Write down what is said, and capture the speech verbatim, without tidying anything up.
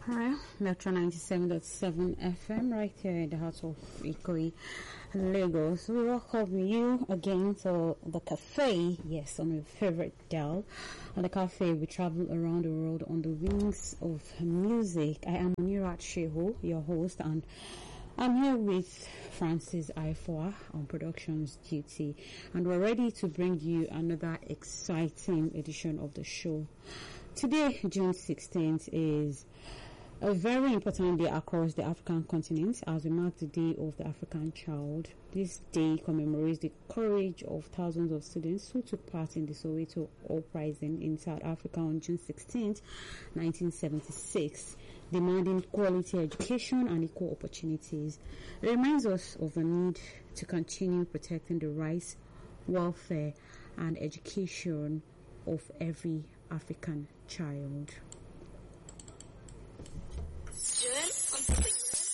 Alright, Metro ninety-seven point seven F M right here in the heart of Ikoyi, Lagos. We welcome you again to the cafe, yes, on your favorite dial. On the cafe, we travel around the world on the wings of music. I am Munirat Shehu, your host, and I'm here with Francis Ifoa on productions duty, and we're ready to bring you another exciting edition of the show. Today, June sixteenth, is a very important day across the African continent as we mark the Day of the African Child. This day commemorates the courage of thousands of students who took part in the Soweto uprising in South Africa on June sixteenth, nineteen seventy-six, demanding quality education and equal opportunities. It reminds us of the need to continue protecting the rights, welfare, and education of every African child.